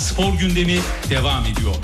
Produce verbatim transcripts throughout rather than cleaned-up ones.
Spor gündemi devam ediyor.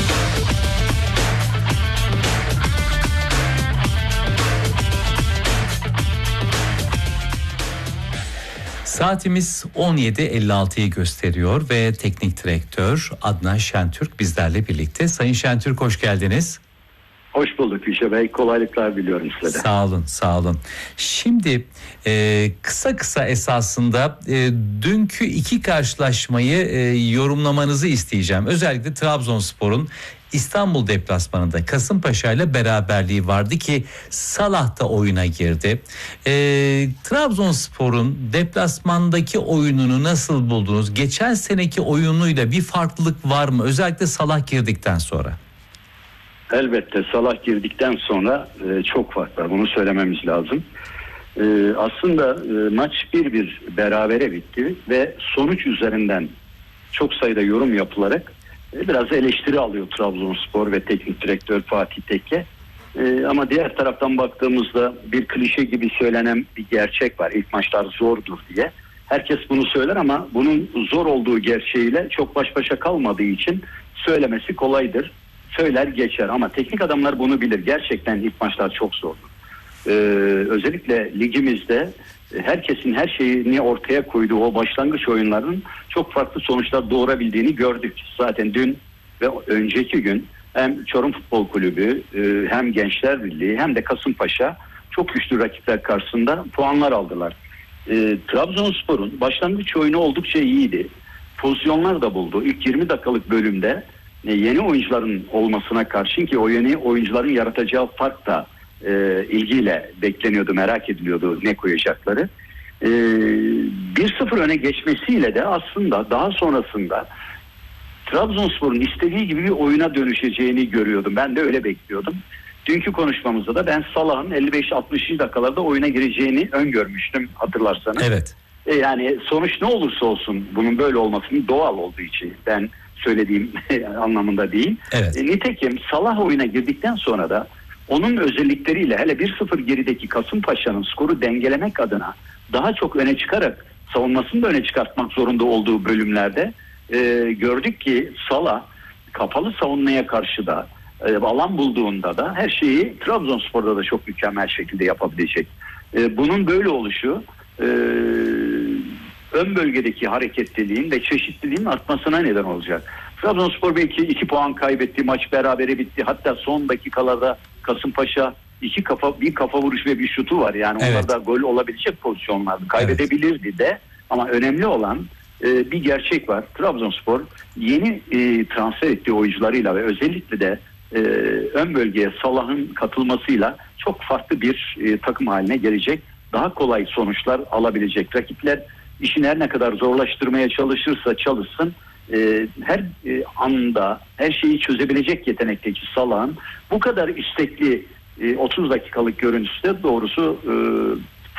Saatimiz on yedi elli altıyı gösteriyor ve teknik direktör Adnan Şentürk bizlerle birlikte. Sayın Şentürk, hoş geldiniz. Hoş bulduk Yüce Bey. Kolaylıklar diliyorum size de. Sağ olun, sağ olun. Şimdi e, kısa kısa esasında e, dünkü iki karşılaşmayı e, yorumlamanızı isteyeceğim. Özellikle Trabzonspor'un İstanbul deplasmanında Kasımpaşa ile beraberliği vardı ki Salah da oyuna girdi. E, Trabzonspor'un deplasmandaki oyununu nasıl buldunuz? Geçen seneki oyunuyla bir farklılık var mı? Özellikle Salah girdikten sonra. Elbette Salah girdikten sonra e, çok fark var. Bunu söylememiz lazım. E, aslında e, maç bir bir berabere bitti ve sonuç üzerinden çok sayıda yorum yapılarak e, biraz eleştiri alıyor Trabzonspor ve teknik direktör Fatih Tekke. E, ama diğer taraftan baktığımızda bir klişe gibi söylenen bir gerçek var. İlk maçlar zordur diye. Herkes bunu söyler ama bunun zor olduğu gerçeğiyle çok baş başa kalmadığı için söylemesi kolaydır. Söyler geçer ama teknik adamlar bunu bilir. Gerçekten ilk maçlar çok zordu. Ee, özellikle ligimizde herkesin her şeyini ortaya koyduğu o başlangıç oyunlarının çok farklı sonuçlar doğurabildiğini gördük. Zaten dün ve önceki gün hem Çorum Futbol Kulübü hem Gençler Birliği hem de Kasımpaşa çok güçlü rakipler karşısında puanlar aldılar. Ee, Trabzonspor'un başlangıç oyunu oldukça iyiydi. Pozisyonlar da buldu. İlk yirmi dakikalık bölümde yeni oyuncuların olmasına karşın ki o yeni oyuncuların yaratacağı fark da e, ilgiyle bekleniyordu, merak ediliyordu ne koyacakları. E, bir sıfır öne geçmesiyle de aslında daha sonrasında Trabzonspor'un istediği gibi bir oyuna dönüşeceğini görüyordum. Ben de öyle bekliyordum. Dünkü konuşmamızda da ben Salah'ın elli beş altmış dakikalarda oyuna gireceğini öngörmüştüm hatırlarsanız. Evet. E, yani sonuç ne olursa olsun bunun böyle olmasının doğal olduğu için ben söylediğim anlamında değil. Evet. E, nitekim Salah oyuna girdikten sonra da onun özellikleriyle hele bir sıfır gerideki Kasımpaşa'nın skoru dengelemek adına daha çok öne çıkarak savunmasını da öne çıkartmak zorunda olduğu bölümlerde e, gördük ki Salah kapalı savunmaya karşı da e, alan bulduğunda da her şeyi Trabzonspor'da da çok mükemmel şekilde yapabilecek. E, bunun böyle oluşu e, ön bölgedeki hareketliliğin ve çeşitliliğin artmasına neden olacak. Trabzonspor belki iki puan kaybetti, maç berabere bitti. Hatta son dakikalarda Kasımpaşa iki kafa bir kafa vuruş ve bir şutu var. Yani evet. Onlar da gol olabilecek pozisyonlardı. Kaybedebilirdi evet. de ama önemli olan e, bir gerçek var. Trabzonspor yeni e, transfer ettiği oyuncularıyla ve özellikle de e, ön bölgeye Salah'ın katılmasıyla çok farklı bir e, takım haline gelecek. Daha kolay sonuçlar alabilecek. Rakipler işini her ne kadar zorlaştırmaya çalışırsa çalışsın e, her e, anda her şeyi çözebilecek yetenekteki Salah'ın bu kadar istekli e, otuz dakikalık görüntüsü de doğrusu e,